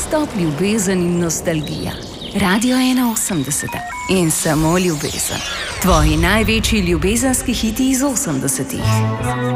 non-stop ljubezen in nostalgija. Radio 81 in samo ljubezen. Tvoji največji ljubezenski hiti iz 80-ih.